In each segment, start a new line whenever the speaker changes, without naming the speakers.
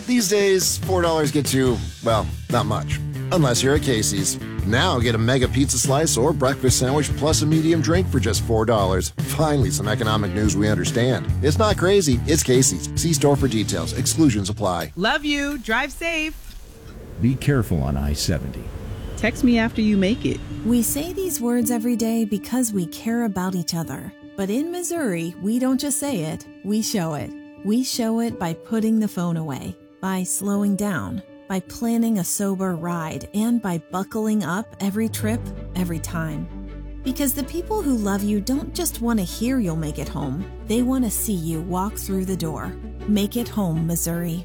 These days, $4 gets you, well, not much. Unless you're at Casey's. Now get a mega pizza slice or breakfast sandwich plus a medium drink for just $4. Finally, some economic news we understand. It's not crazy, it's Casey's. See store for details. Exclusions apply.
Love you. Drive safe.
Be careful on I-70.
Text me after you make it.
We say these words every day because we care about each other. But in Missouri, we don't just say it, we show it. We show it by putting the phone away, by slowing down, by planning a sober ride, and by buckling up every trip, every time. Because the people who love you don't just want to hear you'll make it home. They want to see you walk through the door. Make it home, Missouri.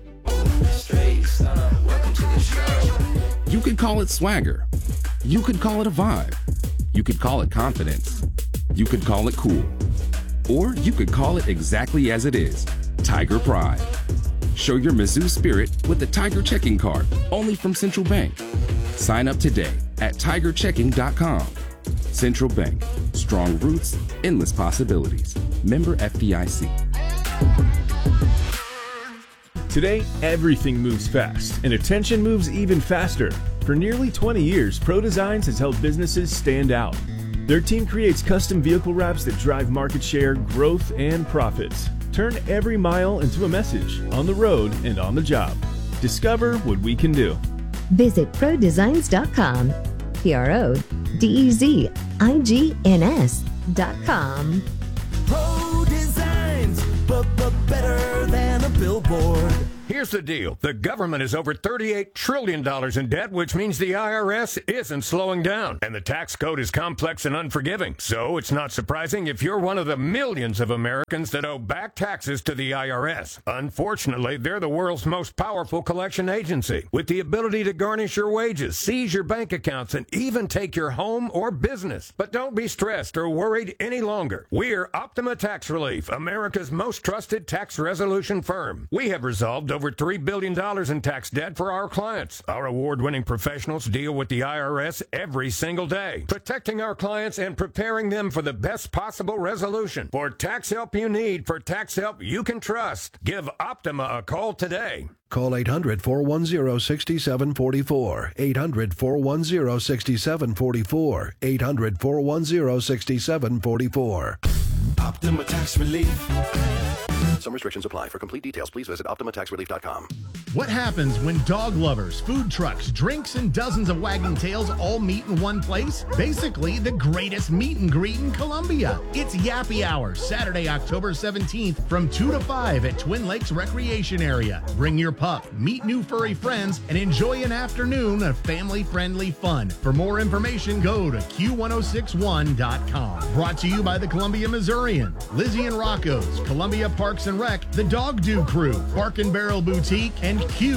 You could call it swagger. You could call it a vibe. You could call it confidence. You could call it cool. Or you could call it exactly as it is, Tiger Pride. Show your Mizzou spirit with the Tiger Checking Card, only from Central Bank. Sign up today at tigerchecking.com. Central Bank, strong roots, endless possibilities. Member FDIC.
Today, everything moves fast, and attention moves even faster. For nearly 20 years, Pro Designs has helped businesses stand out. Their team creates custom vehicle wraps that drive market share, growth, and profits. Turn every mile into a message, on the road and on the job. Discover what we can do.
Visit ProDesigns.com. ProDesigns.com.
Pro Designs, but better than a billboard.
Here's the deal. The government is over $38 trillion in debt, which means the IRS isn't slowing down. And the tax code is complex and unforgiving. So it's not surprising if you're one of the millions of Americans that owe back taxes to the IRS. Unfortunately, they're the world's most powerful collection agency, with the ability to garnish your wages, seize your bank accounts, and even take your home or business. But don't be stressed or worried any longer. We're Optima Tax Relief, America's most trusted tax resolution firm. We have resolved over $3 billion in tax debt for our clients. Our award-winning professionals deal with the IRS every single day, protecting our clients and preparing them for the best possible resolution. For tax help you need, for tax help you can trust, give Optima a call today.
Call 800-410-6744. 800-410-6744. 800-410-6744.
Optima Tax Relief.
Some restrictions apply. For complete details, please visit OptimaTaxRelief.com.
What happens when dog lovers, food trucks, drinks, and dozens of wagging tails all meet in one place? Basically, the greatest meet and greet in Columbia. It's Yappy Hour, Saturday, October 17th from 2 to 5 at Twin Lakes Recreation Area. Bring your pup, meet new furry friends, and enjoy an afternoon of family-friendly fun. For more information, go to Q1061.com. Brought to you by the Columbia Missourian, Lizzie and Rocco's, Columbia Parks and Rec, the Dog Do Crew, Bark and Barrel Boutique, and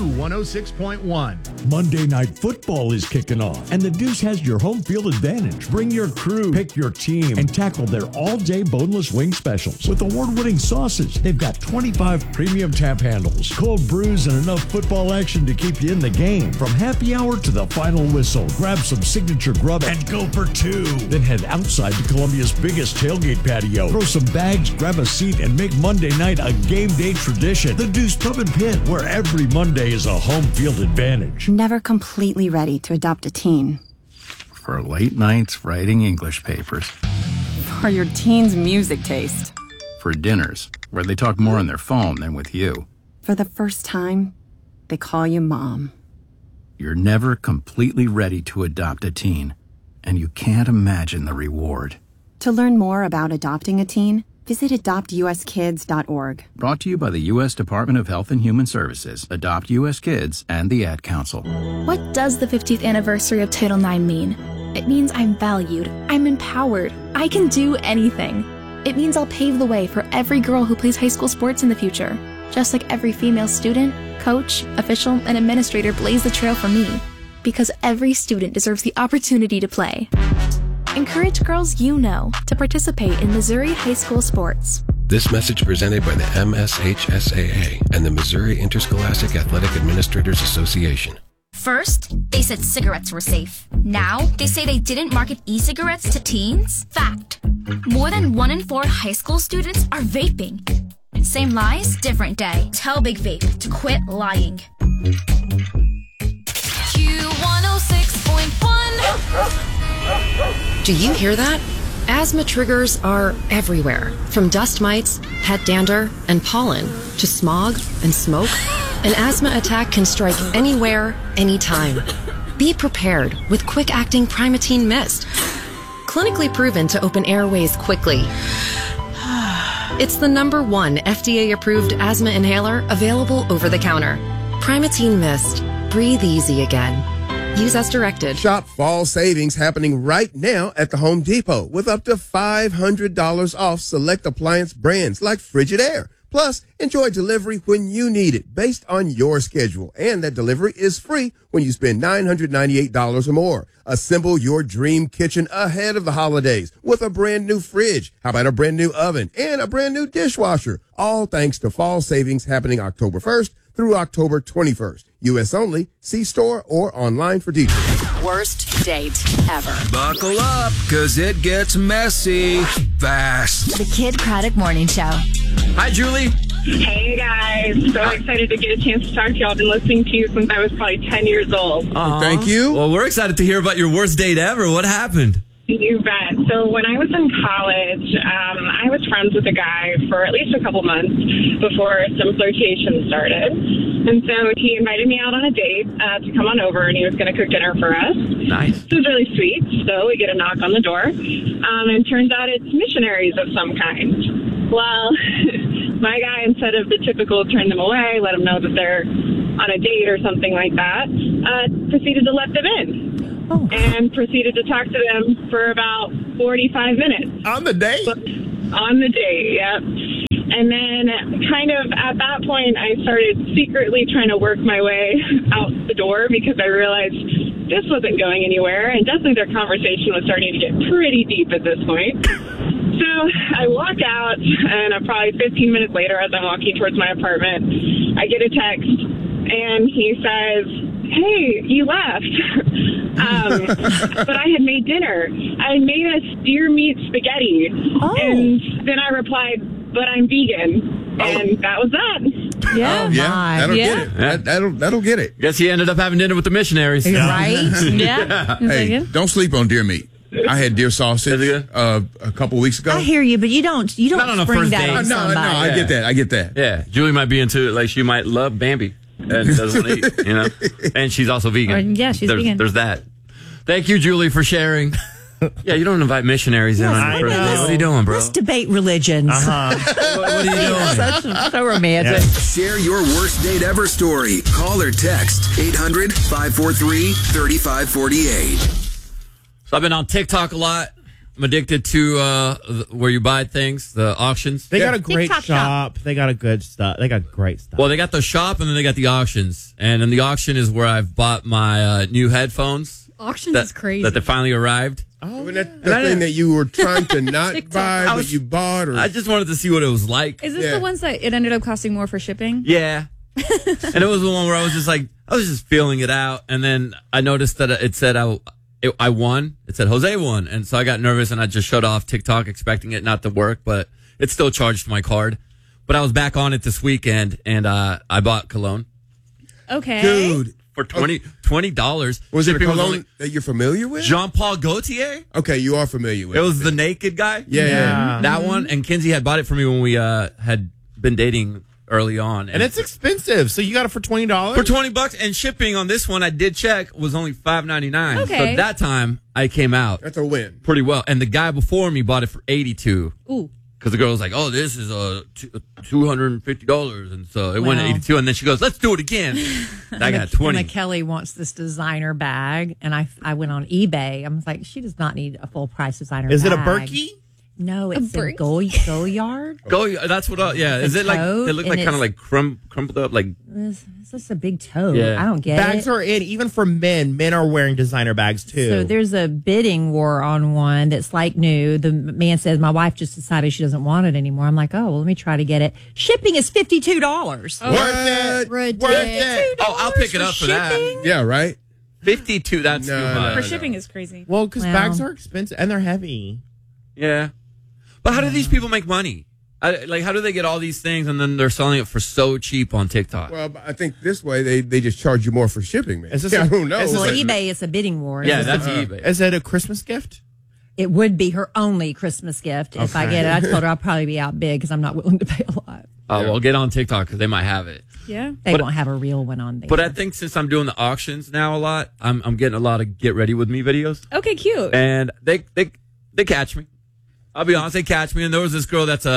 Q106.1.
Monday Night Football is kicking off, and the Deuce has your home field advantage. Bring your crew, pick your team, and tackle their all-day boneless wing specials. With award-winning sauces, they've got 25 premium tap handles, cold brews, and enough football action to keep you in the game. From happy hour to the final whistle, grab some signature grub and go for two. Then head outside to Columbia's biggest tailgate patio. Throw some bags, grab a seat, and make Monday night a game day tradition. The Deuce Pub and Pit, where every Monday is a home field advantage.
Never completely ready to adopt a teen.
For late nights writing English papers.
For your teen's music taste.
For dinners, where they talk more on their phone than with you.
For the first time, they call you Mom.
You're never completely ready to adopt a teen, and you can't imagine the reward.
To learn more about adopting a teen, visit adoptuskids.org.
Brought to you by the U.S. Department of Health and Human Services, Adopt U.S. Kids, and the Ad Council.
What does the 50th anniversary of Title IX mean? It means I'm valued, I'm empowered, I can do anything. It means I'll pave the way for every girl who plays high school sports in the future, just like every female student, coach, official, and administrator blazed the trail for me, because every student deserves the opportunity to play. Encourage girls you know to participate in Missouri high school sports.
This message presented by the MSHSAA and the Missouri Interscholastic Athletic Administrators Association.
First, they said cigarettes were safe. Now, they say they didn't market e-cigarettes to teens. Fact. More than 1 in 4 high school students are vaping. Same lies, different day. Tell Big Vape to quit lying.
Q106.1. Do you hear that? Asthma triggers are everywhere, from dust mites, pet dander, and pollen, to smog and smoke. An asthma attack can strike anywhere, anytime. Be prepared with quick-acting Primatene Mist. Clinically proven to open airways quickly. It's the #1 FDA-approved asthma inhaler available over the counter. Primatene Mist. Breathe easy again. Use as directed.
Shop fall savings happening right now at the Home Depot with up to $500 off select appliance brands like Frigidaire. Plus, enjoy delivery when you need it based on your schedule. And that delivery is free when you spend $998 or more. Assemble your dream kitchen ahead of the holidays with a brand new fridge. How about a brand new oven and a brand new dishwasher? All thanks to fall savings happening October 1st through October 21st. U.S. only. See store or online for details.
Worst date ever.
Buckle up, because it gets messy fast.
The Kid Craddock Morning Show.
Hi, Julie.
Hey, guys. So excited to get a chance to talk to y'all. I've been listening to you since I was probably 10 years old.
Thank you. Well, we're excited to hear about your worst date ever. What happened?
You bet. So when I was in college, I was friends with a guy for at least a couple months before some flirtation started. And so he invited me out on a date to come on over, and he was going to cook dinner for us.
Nice.
This was really sweet. So we get a knock on the door, and turns out it's missionaries of some kind. Well, my guy, instead of the typical turn them away, let them know that they're on a date or something like that, proceeded to let them in. And proceeded to talk to them for about 45 minutes.
On the date?
On the date, yeah. And then kind of at that point, I started secretly trying to work my way out the door because I realized this wasn't going anywhere. And definitely their conversation was starting to get pretty deep at this point. So I walk out, and probably 15 minutes later, as I'm walking towards my apartment, I get a text, and he says, "Hey, you left." But I had made dinner. I made us deer meat spaghetti. And then I replied, "But I'm vegan." And that was that.
Yeah, that'll get it. That'll get it.
Guess he ended up having dinner with the missionaries.
Right? Yeah.
Hey, don't sleep on deer meat. I had deer sausage a couple weeks ago.
I hear you, but you don't
Not on a
spring
first
that
date.
on somebody.
No, I get that.
Yeah, Julie might be into it. Like, she might love Bambi and doesn't eat, you know? And she's also vegan.
Yeah, she's vegan.
There's that. Thank you, Julie, for sharing. Yeah, you don't invite missionaries in on your first date. What are you doing, bro?
Let's debate religions.
What are you doing?
So romantic.
Yeah.
Share your worst date ever story. Call or text 800-543-3548.
So I've been on TikTok a lot. I'm addicted to where you buy things, the auctions.
They got a great shop. They got a good stuff. They got great stuff.
Well, they got the shop, and then they got the auctions. And in the auction is where I've bought my new headphones.
Auctions is crazy.
That they finally arrived.
Oh, that thing that you were trying to not buy, but you bought? Or...
I just wanted to see what it was like.
Is this the ones that it ended up costing more for shipping?
Yeah. And it was the one where I was just like, I was just feeling it out. And then I noticed that it said I won. It said Jose won. And so I got nervous, and I just shut off TikTok expecting it not to work, but it still charged my card. But I was back on it this weekend, and I bought cologne.
Okay.
Dude.
For $20.
Was it a cologne that you're familiar with?
Jean-Paul Gaultier.
Okay, you are familiar with it.
It was the naked guy.
Yeah.
That one. And Kinsey had bought it for me when we had been dating early on.
And it's expensive, so you got it for $20?
For $20, and shipping on this one, I did check, was only $5.99.
Okay.
So at that time, I came out.
That's a win.
Pretty well. And the guy before me bought it for $82.
Ooh.
Because the girl was like, "Oh, this is $250," and so it went to $82. And then she goes, "Let's do it again." I got $20.
McKelly wants this designer bag, and I went on eBay. I was like, she does not need a full price designer.
Is
bag.
it a Berkey?
No, it's a Goyard.
That's what. Yeah, is it like they look like kind of like crumpled up like?
It's just a big tote.
Yeah.
I don't get
Bags
it.
are in, even for men. Men are wearing designer bags too.
So there's a bidding war on one that's like new. The man says, "My wife just decided she doesn't want it anymore." I'm like, "Oh, well, let me try to get it." Shipping is $52.
Worth it.
Ridiculous.
Oh, I'll pick it up for that.
Yeah, right.
52. That's too much.
For shipping is crazy.
Well, because bags are expensive and they're heavy.
Yeah. But how do these people make money? Like, how do they get all these things and then they're selling it for so cheap on TikTok?
Well, I think this way they just charge you more for shipping, man.
Is this
I don't know.
Well, eBay is a bidding war.
Yeah, that's eBay.
Is it a Christmas gift?
It would be her only Christmas gift if I get it. I told her I'll probably be out big because I'm not willing to pay a lot.
Oh, well, get on TikTok because they might have it.
Yeah.
They won't have a real one on there.
But I think since I'm doing the auctions now a lot, I'm getting a lot of get ready with me videos.
Okay, cute.
And they catch me. I'll be honest, they catch me. And there was this girl that's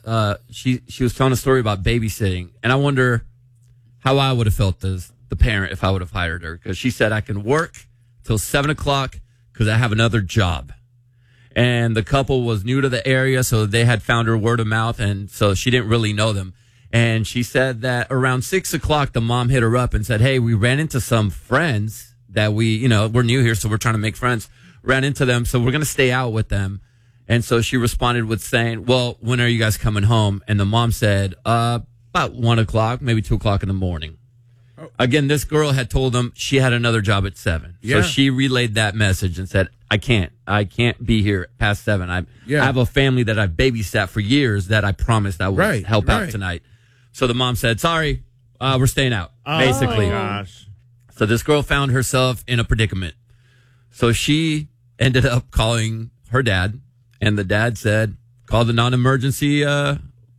she was telling a story about babysitting, and I wonder how I would have felt as the parent if I would have hired her, because she said I can work till 7:00 because I have another job. And the couple was new to the area, so they had found her word of mouth, and so she didn't really know them. And she said that around 6:00, the mom hit her up and said, "Hey, we ran into some friends that we're new here, so we're trying to make friends. Ran into them, so we're going to stay out with them." And so she responded with saying, "Well, when are you guys coming home?" And the mom said, about 1:00, maybe 2:00 in the morning. Oh. Again, this girl had told them she had another job at 7.
Yeah.
So she relayed that message and said, I can't be here past 7. I have a family that I've babysat for years that I promised I would help out tonight. So the mom said, sorry, we're staying out, basically.
Gosh.
So this girl found herself in a predicament. So she ended up calling her dad, and the dad said, call the non-emergency hotline,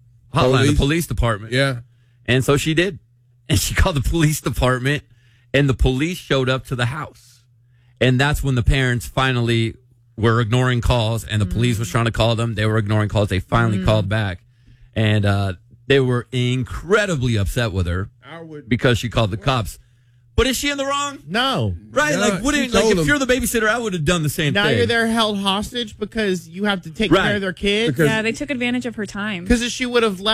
the police department.
Yeah.
And so she did. And she called the police department, and the police showed up to the house. And that's when the parents finally were ignoring calls, and the police was trying to call them. They were ignoring calls. They finally called back. And they were incredibly upset with her because she called the cops. But is she in the wrong?
No.
Right?
No,
if you're the babysitter, I would have done the same thing.
Now you're there held hostage because you have to take care of their kids.
Yeah, they took advantage of her time.
Because if she would have left